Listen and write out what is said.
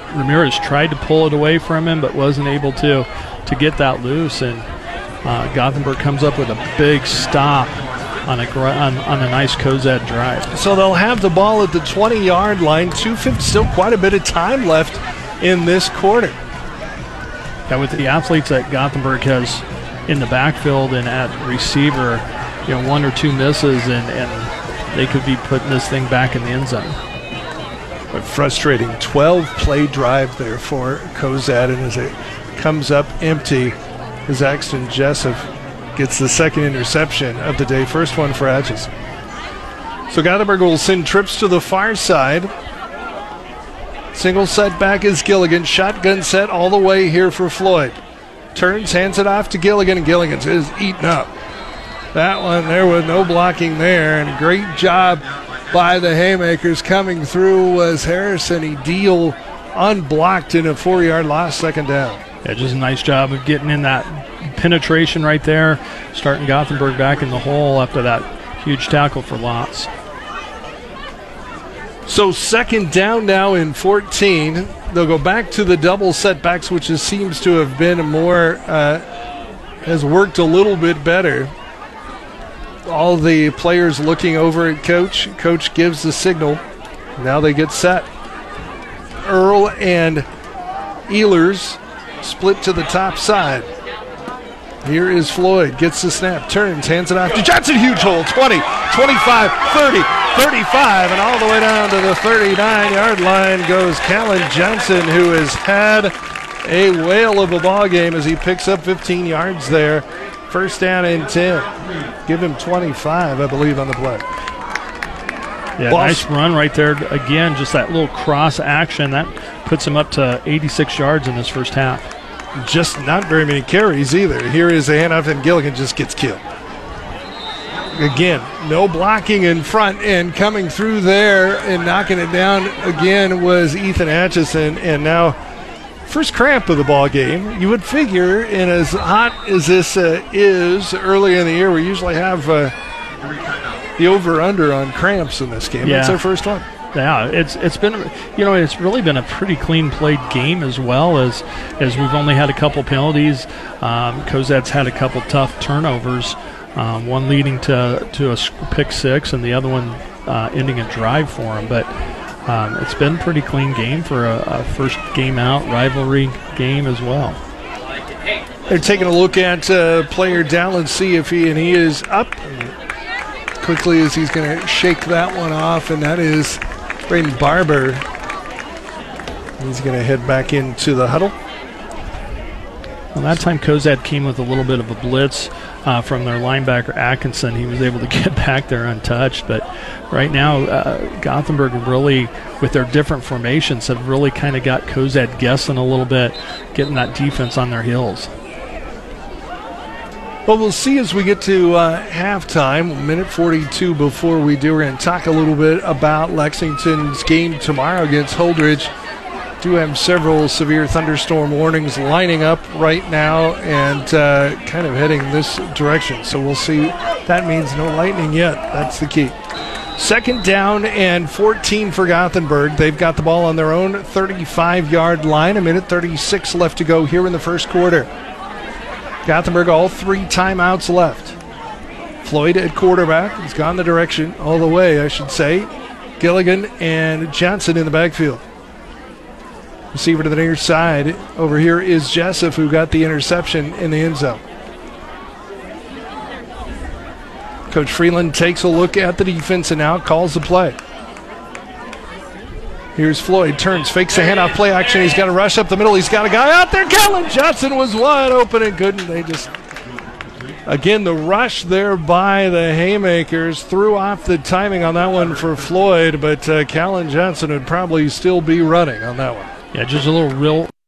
Ramirez tried to pull it away from him, but wasn't able to get that loose. And Gothenburg comes up with a big stop on a nice Cozad drive. So they'll have the ball at the 20-yard line. 2:50, still quite a bit of time left in this quarter. Yeah, with the athletes that Gothenburg has in the backfield and at receiver, one or two misses and they could be putting this thing back in the end zone. A frustrating 12-play drive there for Cozad, and as it comes up empty, as Axton Jessup gets the second interception of the day. First one for Atchison. So Gothenburg will send trips to the far side. Single set back is Gilligan. Shotgun set all the way here for Floyd. Turns, hands it off to Gilligan, and Gilligan is eaten up. That one, there was no blocking there, and great job by the Haymakers. Coming through was Harrison. He deal unblocked in a 4-yard loss, second down. Yeah, just a nice job of getting in that penetration right there, starting Gothenburg back in the hole after that huge tackle for loss. So second down now in 14. They'll go back to the double setbacks, which seems to have been has worked a little bit better. All the players looking over at Coach. Coach gives the signal. Now they get set. Earl and Ehlers split to the top side. Here is Floyd, gets the snap, turns, hands it off to Johnson. Huge hole, 20, 25, 30, 35, and all the way down to the 39-yard line goes Callan Johnson, who has had a whale of a ball game as he picks up 15 yards there. First down and 10. Give him 25, I believe, on the play. Yeah, nice run right there. Again, just that little cross action. That puts him up to 86 yards in this first half. Just not very many carries either. Here is a handoff, and Gilligan just gets killed. Again, no blocking in front, and coming through there and knocking it down again was Ethan Atchison, and now first cramp of the ball game. You would figure, and as hot as this is early in the year, we usually have the over-under on cramps in this game. Yeah. That's our first one. Yeah, it's been, it's really been a pretty clean played game, as well as we've only had a couple penalties. Cozad's had a couple tough turnovers, one leading to a pick six and the other one ending a drive for him. But it's been a pretty clean game for a first game out rivalry game as well. They're taking a look at player down and see if he is up quickly as he's going to shake that one off, and that is Braden Barber. He's going to head back into the huddle. Well, that time Cozad came with a little bit of a blitz from their linebacker Atkinson. He was able to get back there untouched, but right now Gothenburg really, with their different formations, have really kind of got Cozad guessing a little bit, getting that defense on their heels. Well, we'll see as we get to halftime. Minute 42 before we do. We're going to talk a little bit about Lexington's game tomorrow against Holdridge. Do have several severe thunderstorm warnings lining up right now and kind of heading this direction. So we'll see. That means no lightning yet. That's the key. Second down and 14 for Gothenburg. They've got the ball on their own 35-yard line. A minute 36 left to go here in the first quarter. Gothenburg, all 3 timeouts left. Floyd at quarterback. He's gone the direction, all the way, I should say. Gilligan and Johnson in the backfield. Receiver to the near side. Over here is Jessup, who got the interception in the end zone. Coach Freeland takes a look at the defense and now calls the play. Here's Floyd, turns, fakes a handoff, play action. He's got to rush up the middle. He's got a guy out there. Callan Johnson was wide open and couldn't. They just, again, the rush there by the Haymakers threw off the timing on that one for Floyd, but Callan Johnson would probably still be running on that one. Yeah, just a little real